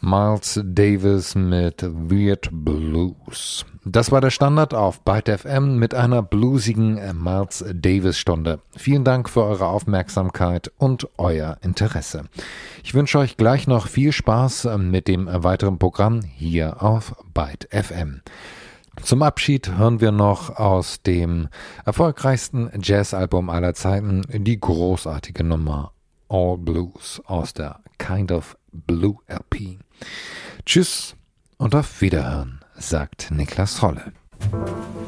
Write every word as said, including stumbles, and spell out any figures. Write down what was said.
Miles Davis mit Weird Blues. Das war der Standard auf Byte F M mit einer bluesigen Miles Davis Stunde. Vielen Dank für eure Aufmerksamkeit und euer Interesse. Ich wünsche euch gleich noch viel Spaß mit dem weiteren Programm hier auf Byte F M. Zum Abschied hören wir noch aus dem erfolgreichsten Jazzalbum aller Zeiten die großartige Nummer All Blues aus der Kind of Blue L P. Tschüss und auf Wiederhören, sagt Niklas Holle.